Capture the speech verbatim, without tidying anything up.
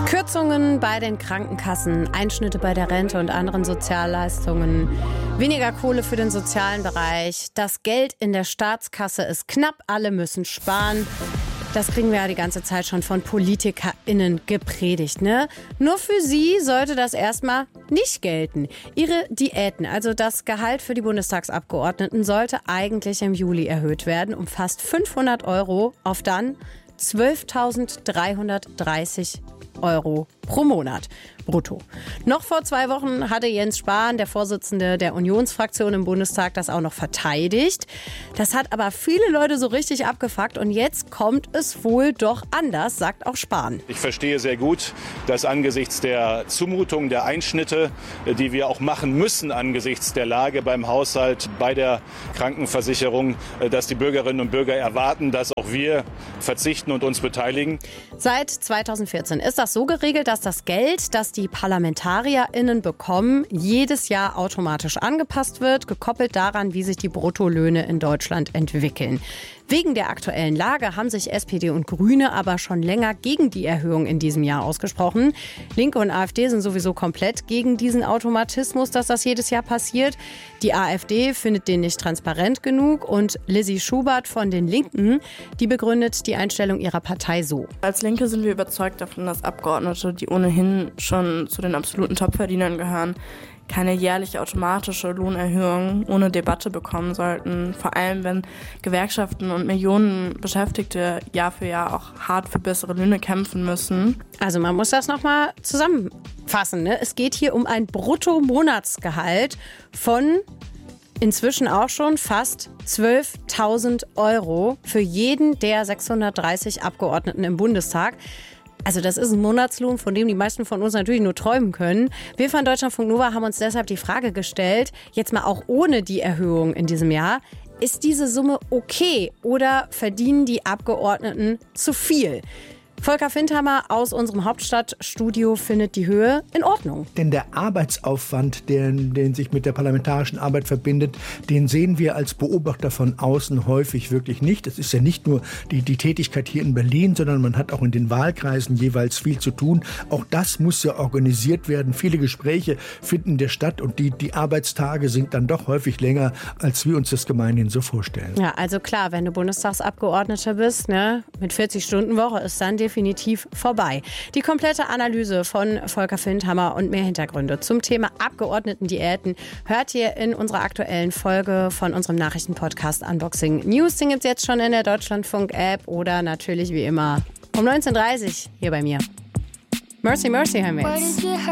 Kürzungen bei den Krankenkassen, Einschnitte bei der Rente und anderen Sozialleistungen, weniger Kohle für den sozialen Bereich, das Geld in der Staatskasse ist knapp, alle müssen sparen. Das kriegen wir ja die ganze Zeit schon von PolitikerInnen gepredigt, ne? Nur für sie sollte das erstmal nicht gelten. Ihre Diäten, also das Gehalt für die Bundestagsabgeordneten, sollte eigentlich im Juli erhöht werden um fast fünfhundert Euro auf dann zwölftausenddreihundertdreißig Euro pro Monat brutto. Noch vor zwei Wochen hatte Jens Spahn, der Vorsitzende der Unionsfraktion im Bundestag, das auch noch verteidigt. Das hat aber viele Leute so richtig abgefuckt und jetzt kommt es wohl doch anders, sagt auch Spahn. Ich verstehe sehr gut, dass angesichts der Zumutung, der Einschnitte, die wir auch machen müssen angesichts der Lage beim Haushalt, bei der Krankenversicherung, dass die Bürgerinnen und Bürger erwarten, dass auch wir verzichten und uns beteiligen. Seit zweitausendvierzehn ist das so geregelt, dass das Geld, das die ParlamentarierInnen bekommen, jedes Jahr automatisch angepasst wird, gekoppelt daran, wie sich die Bruttolöhne in Deutschland entwickeln. Wegen der aktuellen Lage haben sich S P D und Grüne aber schon länger gegen die Erhöhung in diesem Jahr ausgesprochen. Linke und AfD sind sowieso komplett gegen diesen Automatismus, dass das jedes Jahr passiert. Die AfD findet den nicht transparent genug und Lizzie Schubert von den Linken, die begründet die Einstellung ihrer Partei so. Als Linke sind wir überzeugt davon, dass Abgeordnete, die ohnehin schon zu den absoluten Topverdienern gehören, keine jährliche automatische Lohnerhöhung ohne Debatte bekommen sollten. Vor allem, wenn Gewerkschaften und Millionen Beschäftigte Jahr für Jahr auch hart für bessere Löhne kämpfen müssen. Also man muss das nochmal zusammenfassen, ne? Es geht hier um ein Bruttomonatsgehalt von inzwischen auch schon fast zwölftausend Euro für jeden der sechshundertdreißig Abgeordneten im Bundestag. Also das ist ein Monatslohn, von dem die meisten von uns natürlich nur träumen können. Wir von Deutschlandfunk Nova haben uns deshalb die Frage gestellt, jetzt mal auch ohne die Erhöhung in diesem Jahr, ist diese Summe okay oder verdienen die Abgeordneten zu viel? Volker Findhammer aus unserem Hauptstadtstudio findet die Höhe in Ordnung. Denn der Arbeitsaufwand, den, den sich mit der parlamentarischen Arbeit verbindet, den sehen wir als Beobachter von außen häufig wirklich nicht. Es ist ja nicht nur die, die Tätigkeit hier in Berlin, sondern man hat auch in den Wahlkreisen jeweils viel zu tun. Auch das muss ja organisiert werden. Viele Gespräche finden der statt und die, die Arbeitstage sind dann doch häufig länger, als wir uns das gemeinhin so vorstellen. Ja, also klar, wenn du Bundestagsabgeordneter bist, ne, mit vierzig-Stunden-Woche ist dann definitiv vorbei. Die komplette Analyse von Volker Findhammer und mehr Hintergründe zum Thema Abgeordnetendiäten hört ihr in unserer aktuellen Folge von unserem Nachrichtenpodcast Unboxing News. Den gibt's jetzt schon in der Deutschlandfunk-App oder natürlich wie immer um neunzehn Uhr dreißig hier bei mir. Mercy, Mercy hören wir jetzt.